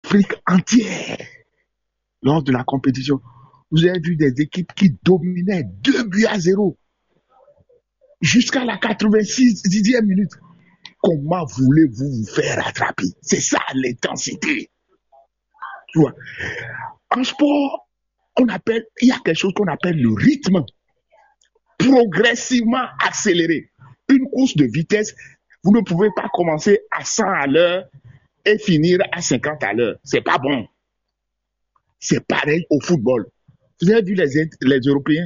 l'Afrique entière lors de la compétition. Vous avez vu des équipes qui dominaient 2-0 jusqu'à la 86e minute. Comment voulez-vous vous faire rattraper? C'est ça l'intensité. Tu vois. En sport, il y a quelque chose qu'on appelle le rythme progressivement accéléré. Une course de vitesse, vous ne pouvez pas commencer à 100 à l'heure et finir à 50 à l'heure. C'est pas bon. C'est pareil au football. Vous avez vu les Européens,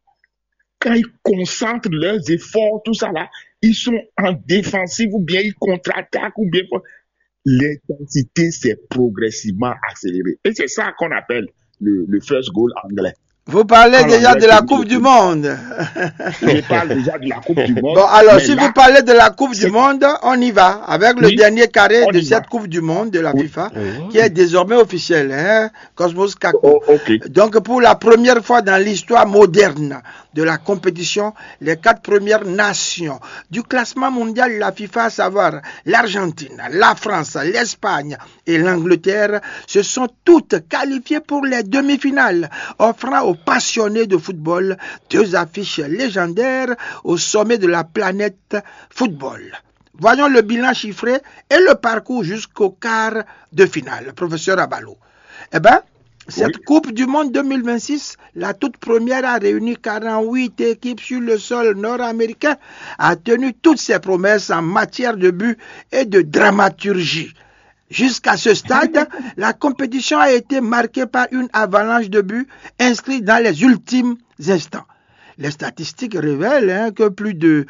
quand ils concentrent leurs efforts, tout ça là, ils sont en défensive ou bien ils contre-attaquent ou bien l'intensité s'est progressivement accélérée. Et c'est ça qu'on appelle le first goal anglais. Vous parlez déjà de la Coupe du Monde. Je parle déjà de la Coupe du Monde. Bon, alors, si vous parlez de la Coupe du Monde, on y va avec le dernier carré de cette Coupe du Monde de la FIFA, qui est désormais officiel, hein, Cosmos Kako. Donc, pour la première fois dans l'histoire moderne de la compétition, les 4 premières nations du classement mondial de la FIFA, à savoir l'Argentine, la France, l'Espagne et l'Angleterre, se sont toutes qualifiées pour les demi-finales, offrant aux passionnés de football 2 affiches légendaires au sommet de la planète football. Voyons le bilan chiffré et le parcours jusqu'au quart de finale. Professeur Abalo. Eh bien, cette Coupe du Monde 2026, la toute première, a réuni 48 équipes sur le sol nord-américain, a tenu toutes ses promesses en matière de but et de dramaturgie. Jusqu'à ce stade, la compétition a été marquée par une avalanche de buts inscrits dans les ultimes instants. Les statistiques révèlent que plus de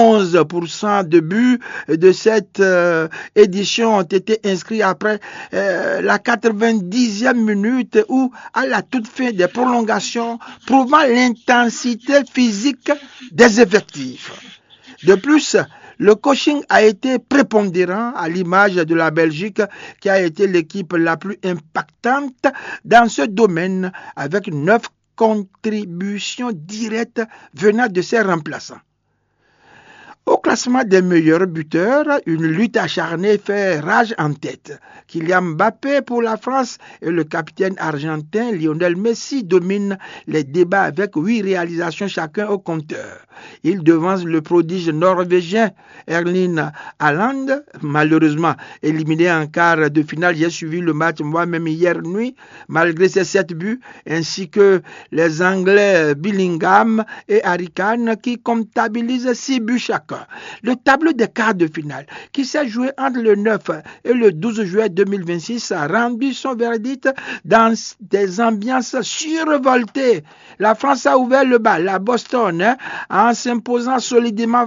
11% de buts de cette édition ont été inscrits après la 90e minute ou à la toute fin des prolongations, prouvant l'intensité physique des effectifs. De plus, le coaching a été prépondérant à l'image de la Belgique qui a été l'équipe la plus impactante dans ce domaine avec 9 contributions directes venant de ses remplaçants. Au classement des meilleurs buteurs, une lutte acharnée fait rage en tête. Kylian Mbappé pour la France et le capitaine argentin Lionel Messi dominent les débats avec 8 réalisations chacun au compteur. Il devance le prodige norvégien Erling Haaland, malheureusement éliminé en quart de finale. J'ai suivi le match moi-même hier nuit, malgré ses 7 buts, ainsi que les Anglais Bellingham et Harry Kane qui comptabilisent 6 buts chacun. Le tableau des quarts de finale, qui s'est joué entre le 9 et le 12 juillet 2026, a rendu son verdict dans des ambiances survoltées. La France a ouvert le bal à Boston en s'imposant solidement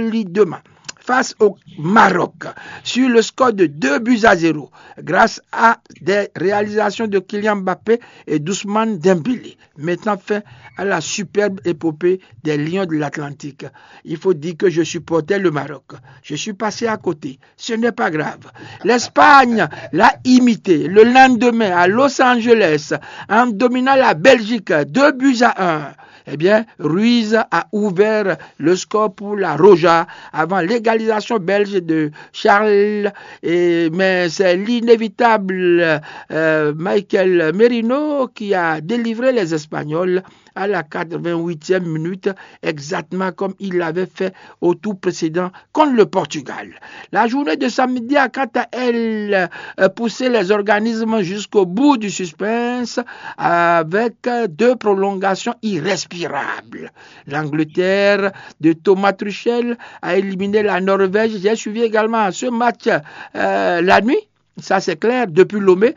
face au Maroc sur le score de 2-0 grâce à des réalisations de Kylian Mbappé et d'Ousmane Dembélé, mettant fin à la superbe épopée des Lions de l'Atlantique. Il faut dire que je supportais le Maroc. Je suis passé à côté. Ce n'est pas grave. L'Espagne l'a imité le lendemain à Los Angeles en dominant la Belgique 2-1. Eh bien, Ruiz a ouvert le score pour la Roja avant l'égalisation belge de Charles, mais c'est l'inévitable Michael Merino qui a délivré les Espagnols à la 88e minute, exactement comme il l'avait fait au tour précédent contre le Portugal. La journée de samedi a quant à elle poussé les organismes jusqu'au bout du suspense avec 2 prolongations irrespirables. L'Angleterre de Thomas Tuchel a éliminé la Norvège. J'ai suivi également ce match la nuit. Ça c'est clair, depuis Lomé,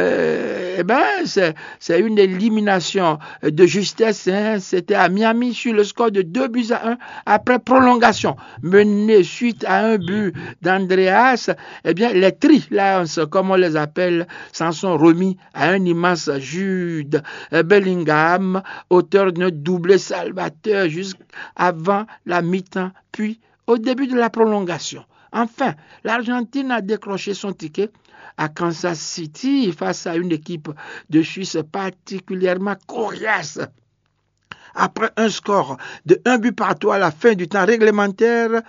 c'est une élimination de justesse. Hein. C'était à Miami sur le score de 2-1 après prolongation. Mené suite à un but d'Andreas, les Three Lions, comme on les appelle, s'en sont remis à un immense Jude Bellingham, auteur d'un doublé salvateur jusqu'avant la mi-temps, puis au début de la prolongation. Enfin, l'Argentine a décroché son ticket à Kansas City face à une équipe de Suisse particulièrement coriace après un score de 1 but partout à la fin du temps réglementaire,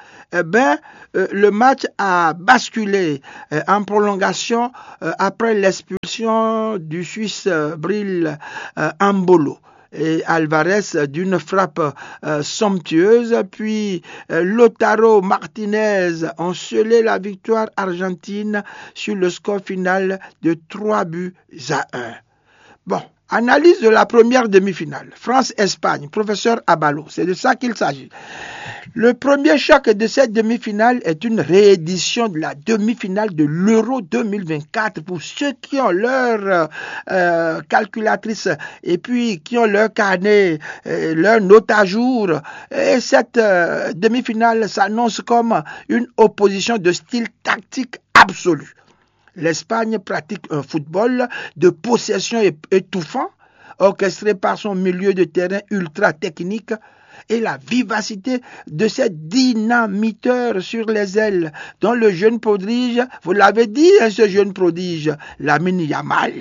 le match a basculé en prolongation après l'expulsion du Suisse Bril Ambolo et Alvarez d'une frappe somptueuse, puis Lautaro Martinez ont scellé la victoire argentine sur le score final de 3-1. Bon, analyse de la première demi-finale. France-Espagne, professeur Abalo, c'est de ça qu'il s'agit. Le premier choc de cette demi-finale est une réédition de la demi-finale de l'Euro 2024 pour ceux qui ont leur calculatrice et puis qui ont leur carnet, leur note à jour. Et cette demi-finale s'annonce comme une opposition de style tactique absolu. L'Espagne pratique un football de possession étouffant, orchestré par son milieu de terrain ultra technique et la vivacité de ces dynamiteurs sur les ailes, dont le jeune prodige, vous l'avez dit, ce jeune prodige, Lamine Yamal.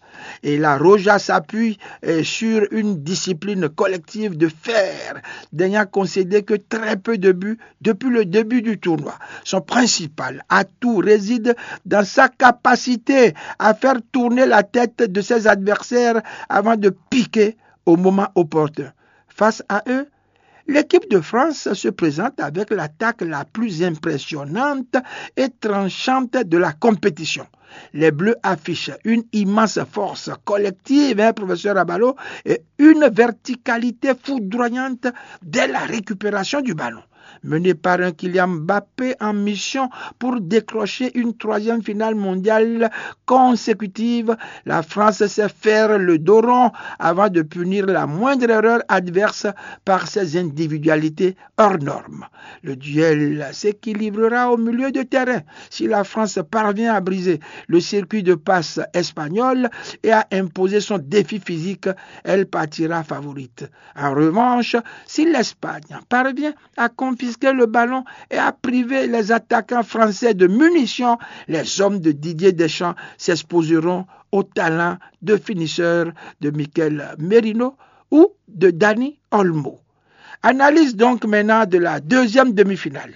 Et la Roja s'appuie sur une discipline collective de fer, n'ayant concédé que très peu de buts depuis le début du tournoi. Son principal atout réside dans sa capacité à faire tourner la tête de ses adversaires avant de piquer au moment opportun. Face à eux, l'équipe de France se présente avec l'attaque la plus impressionnante et tranchante de la compétition. Les Bleus affichent une immense force collective, professeur Abalo, et une verticalité foudroyante dès la récupération du ballon. Mené par un Kylian Mbappé en mission pour décrocher une 3e finale mondiale consécutive, la France sait faire le dos rond avant de punir la moindre erreur adverse par ses individualités hors normes. Le duel s'équilibrera au milieu de terrain. Si la France parvient à briser le circuit de passe espagnol et à imposer son défi physique, elle partira favorite. En revanche, si l'Espagne parvient à confisquer le ballon et à priver les attaquants français de munitions, les hommes de Didier Deschamps s'exposeront au talent de finisseur de Mikel Merino ou de Dani Olmo. Analyse donc maintenant de la deuxième demi-finale.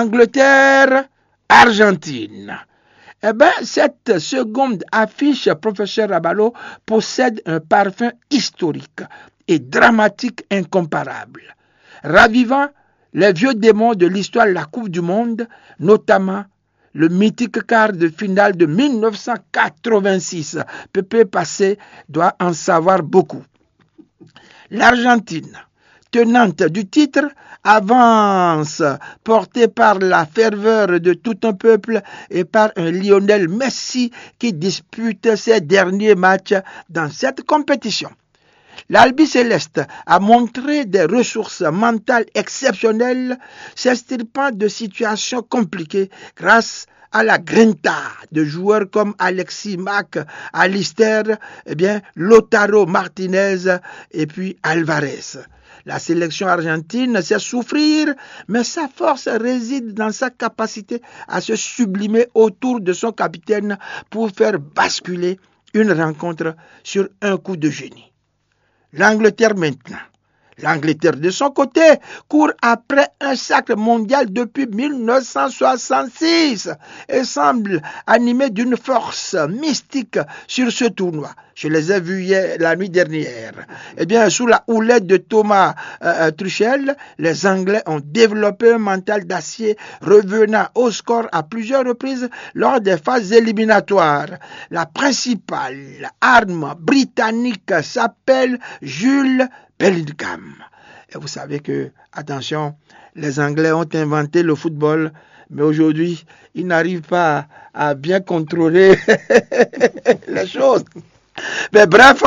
Angleterre-Argentine. Cette seconde affiche, professeur Abalo, possède un parfum historique et dramatique incomparable, ravivant les vieux démons de l'histoire de la Coupe du Monde, notamment le mythique quart de finale de 1986. Pépé Passé doit en savoir beaucoup. L'Argentine, tenante du titre, avance, portée par la ferveur de tout un peuple et par un Lionel Messi qui dispute ses derniers matchs dans cette compétition. L'Albi-Céleste a montré des ressources mentales exceptionnelles, s'extirpant de situations compliquées grâce à la grinta de joueurs comme Alexis Mac Allister, Lautaro Martinez et puis Alvarez. La sélection argentine sait souffrir, mais sa force réside dans sa capacité à se sublimer autour de son capitaine pour faire basculer une rencontre sur un coup de génie. L'Angleterre maintenant. L'Angleterre, de son côté, court après un sacre mondial depuis 1966 et semble animée d'une force mystique sur ce tournoi. Je les ai vus la nuit dernière. Sous la houlette de Thomas Tuchel, les Anglais ont développé un mental d'acier, revenant au score à plusieurs reprises lors des phases éliminatoires. La principale arme britannique s'appelle Jules Bellingham. Et vous savez que, attention, les Anglais ont inventé le football, mais aujourd'hui, ils n'arrivent pas à bien contrôler les choses. Mais bref,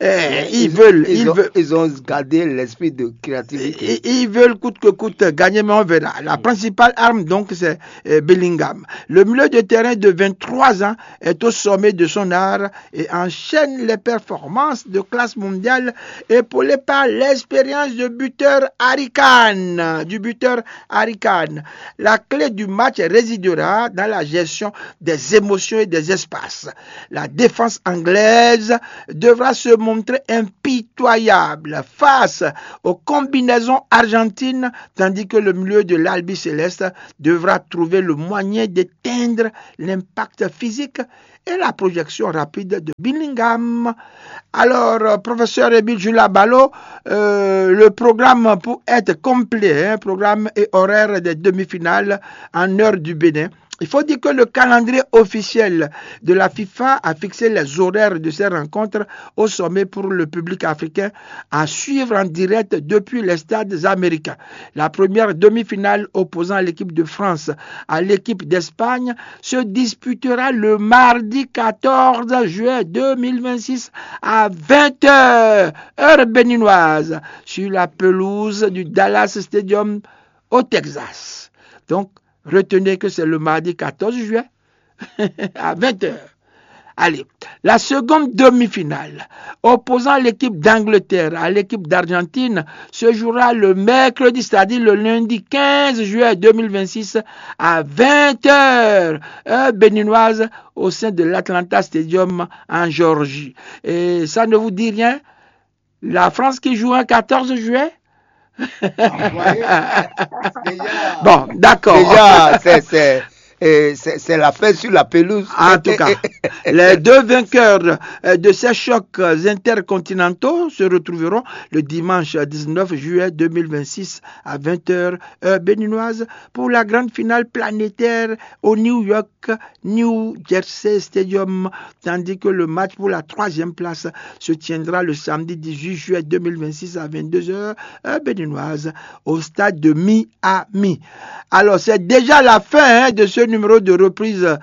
ils ont gardé l'esprit de créativité. Ils veulent coûte que coûte gagner, mais on verra. La principale arme, donc, c'est Bellingham. Le milieu de terrain de 23 ans est au sommet de son art et enchaîne les performances de classe mondiale épaulé par l'expérience du buteur Harry Kane. La clé du match résidera dans la gestion des émotions et des espaces. La défense anglaise devra se montrer impitoyable face aux combinaisons argentines, tandis que le milieu de l'Albi-Céleste devra trouver le moyen d'éteindre l'impact physique et la projection rapide de Bellingham. Alors, professeur Émile Jules Ballot, le programme pour être complet, programme et horaire des demi-finales en heure du Bénin. Il faut dire que le calendrier officiel de la FIFA a fixé les horaires de ces rencontres au sommet pour le public africain à suivre en direct depuis les stades américains. La première demi-finale opposant l'équipe de France à l'équipe d'Espagne se disputera le mardi 14 juillet 2026 à 20h, heure béninoise, sur la pelouse du Dallas Stadium au Texas. Donc, retenez que c'est le mardi 14 juillet à 20h. Allez, la seconde demi-finale opposant l'équipe d'Angleterre à l'équipe d'Argentine se jouera le mercredi, c'est-à-dire le lundi 15 juillet 2026 à 20h, heure béninoise, au sein de l'Atlanta Stadium en Géorgie. Et ça ne vous dit rien? La France qui joue un 14 juillet? Bon, d'accord. Déjà, c'est la fête sur la pelouse. En tout cas, les deux vainqueurs de ces chocs intercontinentaux se retrouveront le dimanche 19 juillet 2026 à 20h heure béninoise pour la grande finale planétaire au New Jersey Stadium, tandis que le match pour la troisième place se tiendra le samedi 18 juillet 2026 à 22h heure béninoise au stade de Miami. Alors, c'est déjà la fin de ce numéro de reprise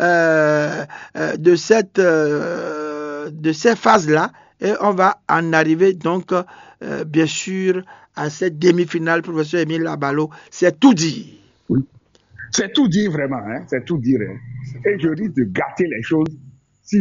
de ces phases-là, et on va en arriver donc bien sûr à cette demi-finale. Professeur Émile Ballot, c'est tout dit. Oui, c'est tout dit vraiment, c'est tout dire. Et je risque de gâter les choses si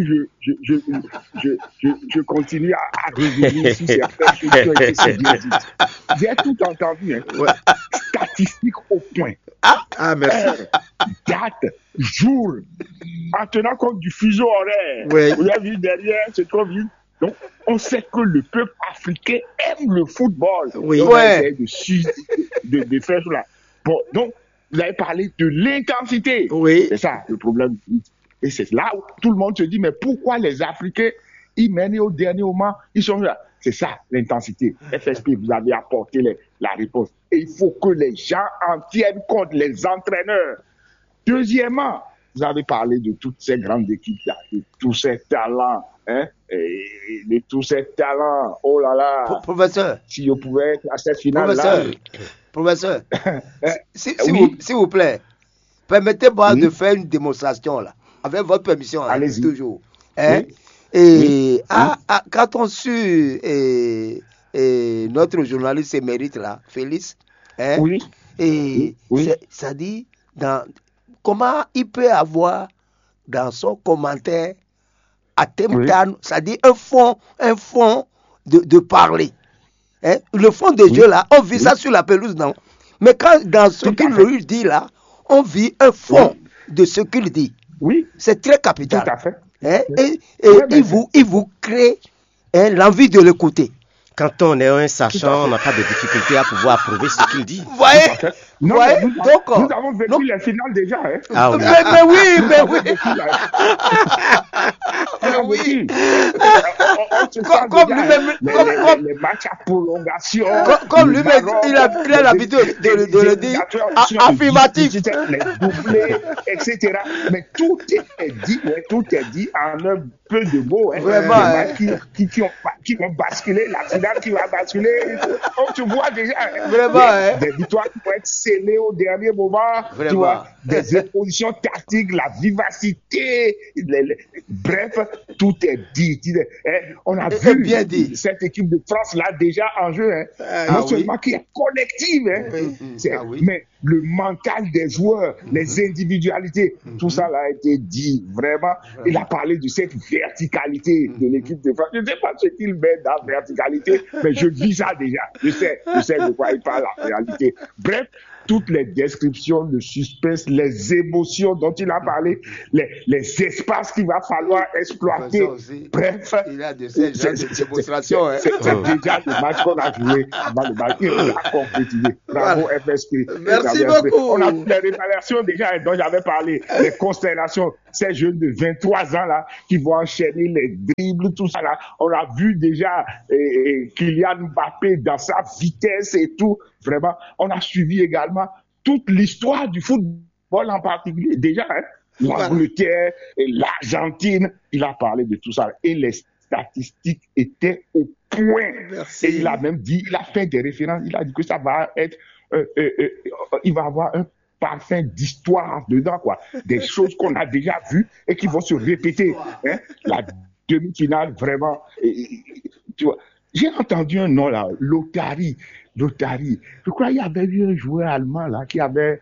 je continue à revenir sur certaines choses qui ont été bien dites. J'ai tout entendu, statistique au point. Merci. Heure, date, jour, en tenant compte du fuseau horaire. Oui. Vous avez vu derrière, c'est trop vite. Donc, on sait que le peuple africain aime le football. Oui. Donc, on essaie de faire cela. Bon, donc, vous avez parlé de l'intensité. Oui. C'est ça, le problème. Et c'est là où tout le monde se dit, mais pourquoi les Africains, ils mènent au dernier moment, ils sont là. C'est ça, l'intensité. FSP, vous avez apporté la réponse. Et il faut que les gens en tiennent compte, les entraîneurs. Deuxièmement, vous avez parlé de toutes ces grandes équipes-là, de tous ces talents, de tous ces talents. Oh là là. Professeur. Si je pouvais être à cette finale-là. Professeur. S'il vous plaît, permettez-moi de faire une démonstration là. Avec votre permission, allez-y. Toujours. Oui. Et quand on suit notre journaliste émérite là, Félix, oui. Et ça dit comment il peut avoir dans son commentaire à thème ça dit un fond de parler. Le fond de jeu là, on vit ça sur la pelouse, non? Mais quand dans ce qu'il dit là, on vit un fond de ce qu'il dit. Oui. C'est très capital. Tout à fait. Et il vous crée l'envie de l'écouter. Quand on est un sachant, on n'a pas de difficulté à pouvoir approuver ce qu'il dit. Vous voyez? Non, ouais, nous avons vécu les finales déjà. Ah oui. Mais oui. Oui. Comme lui-même, les matchs à prolongation. Comme lui-même, il a l'habitude de le dire affirmatif. Les doublés, etc. Mais tout est dit en un peu de mots. Vraiment. Qui vont basculer, la finale qui va basculer. Tu vois déjà. Vraiment. Des victoires qui vont être scellées au dernier moment. Vraiment. Tu vois, des oppositions tactiques, la vivacité. Bref, tout est dit. On a vu bien dit. Cette équipe de France là déjà en jeu. Non seulement qui est collective, mais le mental des joueurs, les individualités, tout ça là a été dit vraiment. Il a parlé de cette verticalité de l'équipe de France. Je ne sais pas ce qu'il met dans la verticalité, mais je vis ça déjà. Je sais de quoi il parle en réalité. Bref, toutes les descriptions, le suspense, les émotions dont il a parlé, les espaces qu'il va falloir exploiter. Bref, il a de ces genres de démonstrations. C'est déjà le match qu'on a joué avant le match. Il a concrétisé. Bravo, FSP. Merci beaucoup. On a les révélations déjà dont j'avais parlé, les constellations, ces jeunes de 23 ans là qui vont enchaîner les dribbles, tout ça là. On a vu déjà Kylian Mbappé dans sa vitesse et tout. Vraiment, on a suivi également toute l'histoire du football en particulier. Déjà, l'Angleterre et l'Argentine, il a parlé de tout ça. Et les statistiques étaient au point. Merci. Et il a même dit, il a fait des références, il a dit que ça va être, il va avoir un parfum d'histoire dedans, quoi. Des choses qu'on a déjà vues et qui vont se répéter. Hein? La demi-finale, vraiment. Tu vois, j'ai entendu un nom là, Lothari. Je crois qu'il y avait eu un joueur allemand là qui avait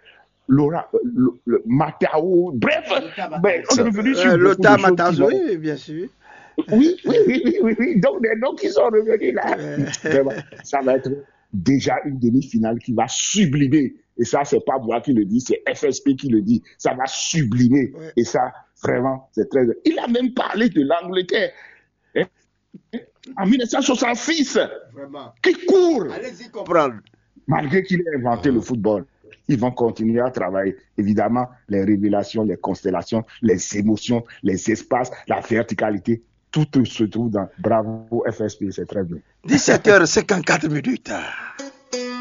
Matao. Bref, on est revenu sur Lothar Matthäus, oui, bien sûr. Oui. Donc, des noms qui sont revenus là. Vraiment, ça va être déjà une demi-finale qui va sublimer. Et ça, c'est pas moi qui le dis, c'est FSP qui le dit. Ça va sublimer. Ouais. Et ça, vraiment, c'est très... Il a même parlé de l'Angleterre. En 1966. Vraiment. Qui court. Allez-y comprendre. Malgré qu'il ait inventé le football. Ils vont continuer à travailler. Évidemment, les révélations, les constellations, les émotions, les espaces, la verticalité, tout se trouve dans Bravo FSP, c'est très bien. 17h54.